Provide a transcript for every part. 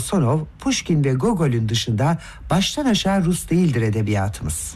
Samsonov, Pushkin ve Gogol'ün dışında baştan aşağı Rus değildir edebiyatımız.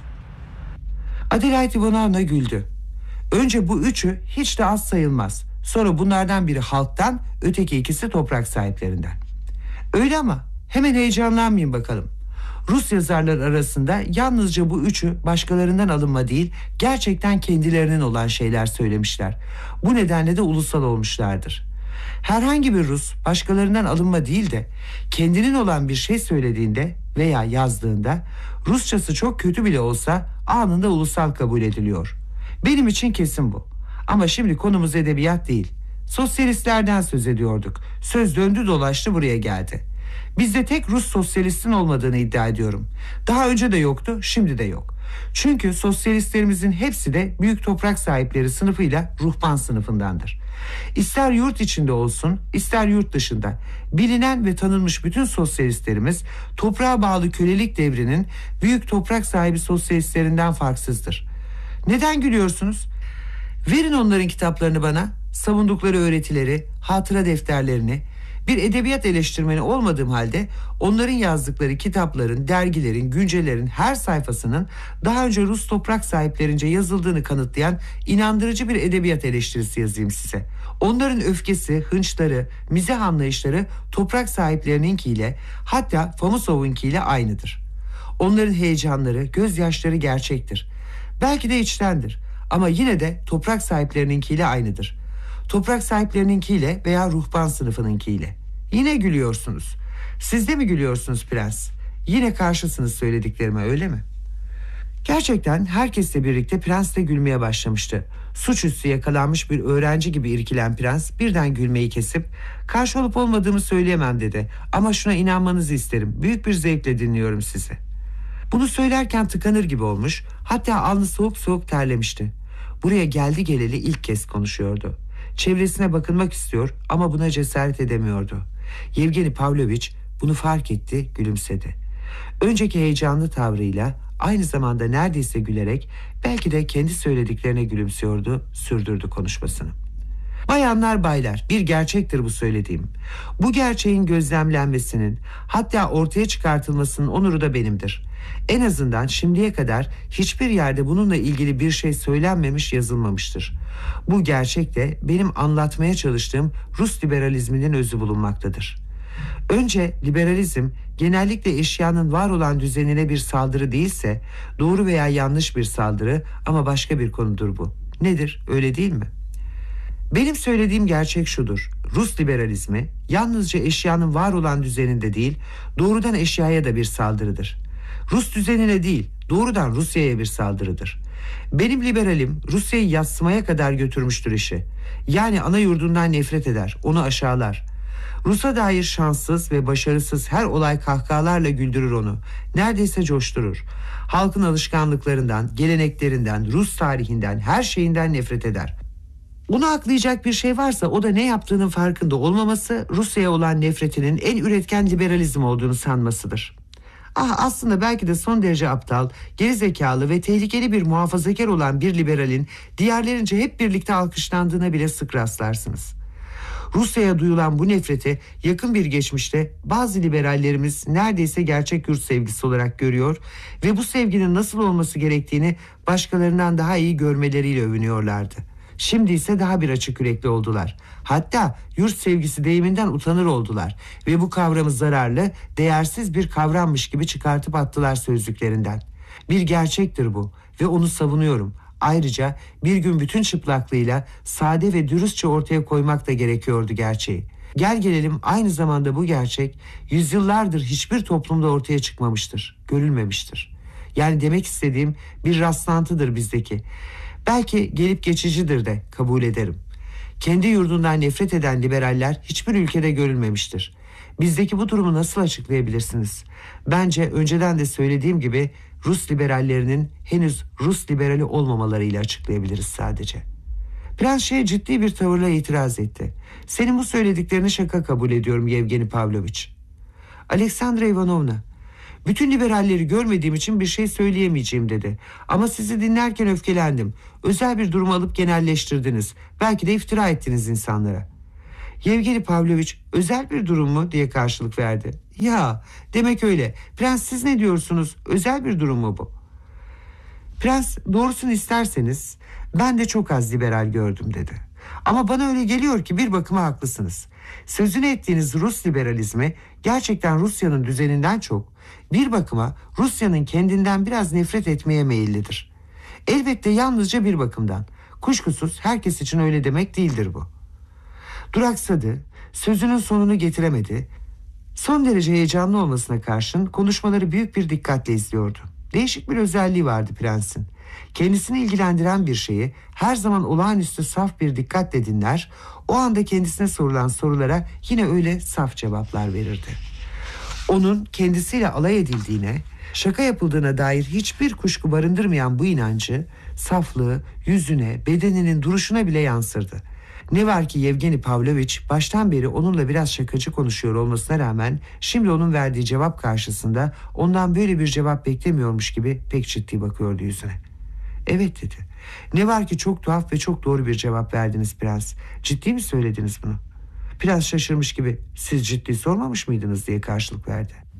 Adelaide Ivanovna güldü. Önce bu üçü hiç de az sayılmaz. Sonra bunlardan biri halktan, öteki ikisi toprak sahiplerinden. Öyle ama hemen heyecanlanmayın bakalım. Rus yazarlar arasında yalnızca bu üçü başkalarından alınma değil, gerçekten kendilerinin olan şeyler söylemişler. Bu nedenle de ulusal olmuşlardır. Herhangi bir Rus başkalarından alınma değil de kendinin olan bir şey söylediğinde veya yazdığında Rusçası çok kötü bile olsa anında ulusal kabul ediliyor. Benim için kesin bu. Ama şimdi konumuz edebiyat değil. Sosyalistlerden söz ediyorduk. Söz döndü dolaştı buraya geldi. Bizde tek Rus sosyalistin olmadığını iddia ediyorum. Daha önce de yoktu, şimdi de yok. Çünkü sosyalistlerimizin hepsi de büyük toprak sahipleri sınıfıyla ruhban sınıfındandır. İster yurt içinde olsun, ister yurt dışında bilinen ve tanınmış bütün sosyalistlerimiz toprağa bağlı kölelik devrinin büyük toprak sahibi sosyalistlerinden farksızdır. Neden gülüyorsunuz? Verin onların kitaplarını bana, savundukları öğretileri, hatıra defterlerini. Bir edebiyat eleştirmeni olmadığım halde onların yazdıkları kitapların, dergilerin, güncellerin her sayfasının daha önce Rus toprak sahiplerince yazıldığını kanıtlayan inandırıcı bir edebiyat eleştirisi yazayım size. Onların öfkesi, hınçları, mizah anlayışları toprak sahiplerininkiyle, hatta Famusov'unkiyle aynıdır. Onların heyecanları, gözyaşları gerçektir. Belki de içtendir ama yine de toprak sahiplerininkiyle aynıdır. Toprak sahiplerininkiyle veya ruhban sınıfınınkiyle. Yine gülüyorsunuz. Siz de mi gülüyorsunuz prens? Yine karşısınız söylediklerime, öyle mi? Gerçekten herkesle birlikte prens de gülmeye başlamıştı. Suçüstü yakalanmış bir öğrenci gibi irkilen prens birden gülmeyi kesip "Karşı olup olmadığımı söyleyemem" dedi. "Ama şuna inanmanızı isterim. Büyük bir zevkle dinliyorum sizi." Bunu söylerken tıkanır gibi olmuş, hatta alnı soğuk soğuk terlemişti. Buraya geldi geleli ilk kez konuşuyordu. Çevresine bakınmak istiyor ama buna cesaret edemiyordu. Yevgeni Pavlovich bunu fark etti, gülümsedi. Önceki heyecanlı tavrıyla aynı zamanda neredeyse gülerek, belki de kendi söylediklerine gülümsüyordu, sürdürdü konuşmasını. Bayanlar, baylar, bir gerçektir bu söylediğim. Bu gerçeğin gözlemlenmesinin, hatta ortaya çıkartılmasının onuru da benimdir. En azından şimdiye kadar hiçbir yerde bununla ilgili bir şey söylenmemiş, yazılmamıştır. Bu gerçek de benim anlatmaya çalıştığım Rus liberalizminin özü bulunmaktadır. Önce liberalizm genellikle eşyanın var olan düzenine bir saldırı değilse, doğru veya yanlış bir saldırı, ama başka bir konudur bu. Nedir, öyle değil mi? Benim söylediğim gerçek şudur: Rus liberalizmi yalnızca eşyanın var olan düzeninde değil, doğrudan eşyaya da bir saldırıdır. Rus düzenine değil, doğrudan Rusya'ya bir saldırıdır. Benim liberalim Rusya'yı yadsımaya kadar götürmüştür işi. Yani ana yurdundan nefret eder, onu aşağılar. Rus'a dair şanssız ve başarısız her olay kahkahalarla güldürür onu. Neredeyse coşturur. Halkın alışkanlıklarından, geleneklerinden, Rus tarihinden, her şeyinden nefret eder. Bunu aklayacak bir şey varsa o da ne yaptığının farkında olmaması, Rusya'ya olan nefretinin en üretken liberalizm olduğunu sanmasıdır. Aslında belki de son derece aptal, gerizekalı ve tehlikeli bir muhafazakar olan bir liberalin diğerlerince hep birlikte alkışlandığına bile sık rastlarsınız. Rusya'ya duyulan bu nefreti yakın bir geçmişte bazı liberallerimiz neredeyse gerçek yurt sevgisi olarak görüyor ve bu sevginin nasıl olması gerektiğini başkalarından daha iyi görmeleriyle övünüyorlardı. Şimdi ise daha bir açık yürekli oldular. Hatta yurt sevgisi deyiminden utanır oldular ve bu kavramı zararlı, değersiz bir kavrammış gibi çıkartıp attılar sözlüklerinden. Bir gerçektir bu ve onu savunuyorum. Ayrıca bir gün bütün çıplaklığıyla sade ve dürüstçe ortaya koymak da gerekiyordu gerçeği. Gel gelelim aynı zamanda bu gerçek yüzyıllardır hiçbir toplumda ortaya çıkmamıştır, görülmemiştir. Yani demek istediğim bir rastlantıdır bizdeki. Belki gelip geçicidir de kabul ederim. Kendi yurdundan nefret eden liberaller hiçbir ülkede görülmemiştir. Bizdeki bu durumu nasıl açıklayabilirsiniz? Bence önceden de söylediğim gibi Rus liberallerinin henüz Rus liberali olmamalarıyla açıklayabiliriz sadece. Prens ciddi bir tavırla itiraz etti. Senin bu söylediklerini şaka kabul ediyorum Yevgeni Pavlovich. Aleksandra Ivanovna, bütün liberalleri görmediğim için bir şey söyleyemeyeceğim dedi. Ama sizi dinlerken öfkelendim. Özel bir durum alıp genelleştirdiniz. Belki de iftira ettiniz insanlara. Yevgeni Pavlovich özel bir durum mu diye karşılık verdi. Ya, demek öyle. Prens, siz ne diyorsunuz? Özel bir durum mu bu? Prens, doğrusunu isterseniz ben de çok az liberal gördüm dedi. Ama bana öyle geliyor ki bir bakıma haklısınız. Sözünü ettiğiniz Rus liberalizmi gerçekten Rusya'nın düzeninden çok, bir bakıma Rusya'nın kendinden biraz nefret etmeye meyillidir. Elbette yalnızca bir bakımdan. Kuşkusuz herkes için öyle demek değildir bu. Duraksadı, sözünün sonunu getiremedi. Son derece heyecanlı olmasına karşın konuşmaları büyük bir dikkatle izliyordu. Değişik bir özelliği vardı prensin. Kendisini ilgilendiren bir şeyi her zaman olağanüstü saf bir dikkatle dinler, o anda kendisine sorulan sorulara yine öyle saf cevaplar verirdi. Onun kendisiyle alay edildiğine, şaka yapıldığına dair hiçbir kuşku barındırmayan bu inancı, saflığı yüzüne, bedeninin duruşuna bile yansırdı. Ne var ki Yevgeni Pavlovich baştan beri onunla biraz şakacı konuşuyor olmasına rağmen şimdi onun verdiği cevap karşısında ondan böyle bir cevap beklemiyormuş gibi pek ciddi bakıyordu yüzüne. Evet dedi. Ne var ki çok tuhaf ve çok doğru bir cevap verdiniz prens. Ciddi mi söylediniz bunu? Prens şaşırmış gibi siz ciddi sormamış mıydınız diye karşılık verdi.